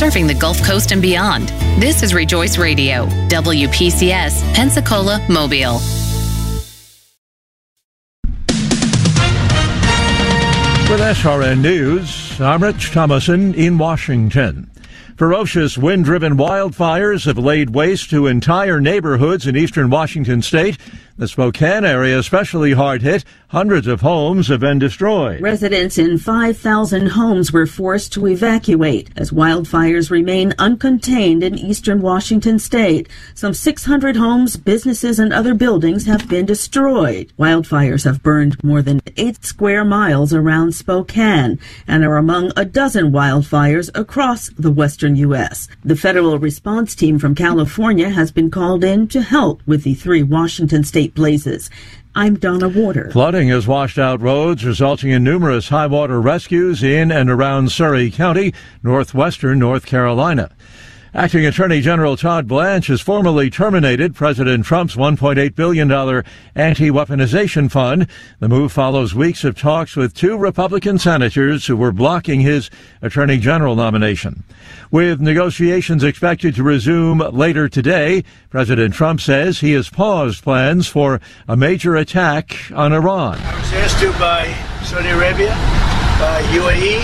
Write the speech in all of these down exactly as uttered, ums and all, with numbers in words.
serving the Gulf Coast and beyond. This is Rejoice Radio, W P C S, Pensacola, Mobile. With S R N News, I'm Rich Thomason in Washington. Ferocious wind-driven wildfires have laid waste to entire neighborhoods in eastern Washington state. The Spokane area especially hard hit. Hundreds of homes have been destroyed. Residents in five thousand homes were forced to evacuate as wildfires remain uncontained in eastern Washington state. Some six hundred homes, businesses, and other buildings have been destroyed. Wildfires have burned more than eight square miles around Spokane and are among a dozen wildfires across the western U S. The federal response team from California has been called in to help with the three Washington state blazes. I'm Donna Water. Flooding has washed out roads, resulting in numerous high water rescues in and around Surry County, northwestern North Carolina. Acting Attorney General Todd Blanche has formally terminated President Trump's one point eight billion dollars anti-weaponization fund. The move follows weeks of talks with two Republican senators who were blocking his Attorney General nomination. With negotiations expected to resume later today, President Trump says he has paused plans for a major attack on Iran. I was asked to by Saudi Arabia, by U A E,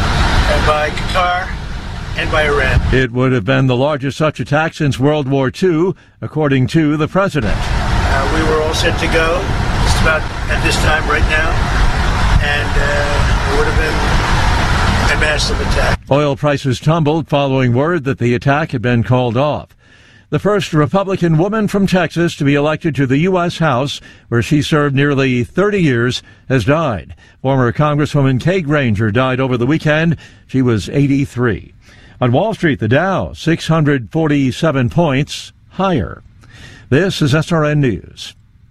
and by Qatar, and by Iran. It would have been the largest such attack since World War Two, according to the president. Uh, we were all set to go just about at this time right now, and uh, it would have been a massive attack. Oil prices tumbled following word that the attack had been called off. The first Republican woman from Texas to be elected to the U S House, where she served nearly thirty years, has died. Former Congresswoman Kay Granger died over the weekend. She was eighty-three. On Wall Street, the Dow, six hundred forty-seven points higher. This is S R N News.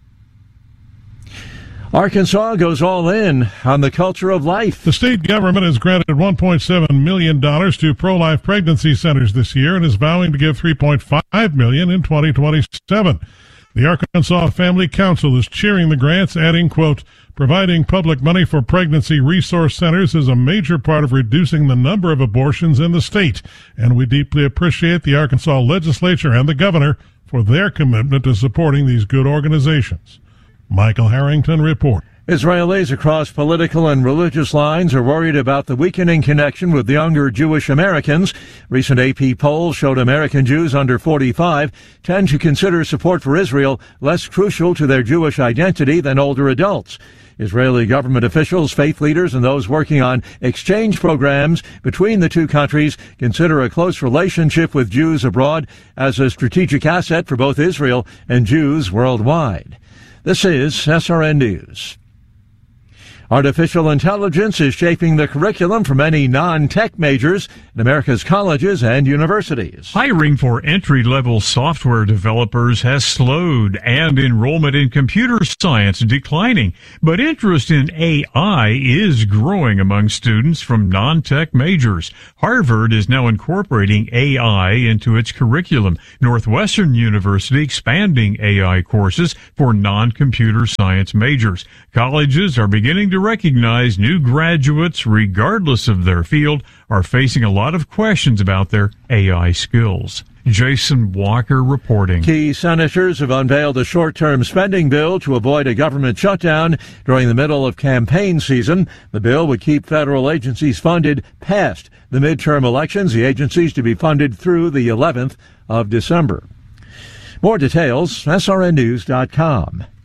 Arkansas goes all in on the culture of life. The state government has granted one point seven million dollars to pro-life pregnancy centers this year and is vowing to give three point five million dollars in twenty twenty-seven. The Arkansas Family Council is cheering the grants, adding, quote, providing public money for pregnancy resource centers is a major part of reducing the number of abortions in the state, and we deeply appreciate the Arkansas legislature and the governor for their commitment to supporting these good organizations. Michael Harrington reports. Israelis across political and religious lines are worried about the weakening connection with younger Jewish Americans. Recent A P polls showed American Jews under forty-five tend to consider support for Israel less crucial to their Jewish identity than older adults. Israeli government officials, faith leaders, and those working on exchange programs between the two countries consider a close relationship with Jews abroad as a strategic asset for both Israel and Jews worldwide. This is S R N News. Artificial intelligence is shaping the curriculum for many non-tech majors in America's colleges and universities. Hiring for entry-level software developers has slowed and enrollment in computer science declining. But interest in A I is growing among students from non-tech majors. Harvard is now incorporating A I into its curriculum. Northwestern University expanding A I courses for non-computer science majors. Colleges are beginning to recognize new graduates, regardless of their field, are facing a lot of questions about their A I skills. Jason Walker reporting. Key senators have unveiled a short-term spending bill to avoid a government shutdown during the middle of campaign season. The bill would keep federal agencies funded past the midterm elections, the agencies to be funded through the eleventh of December. More details, S R N news dot com.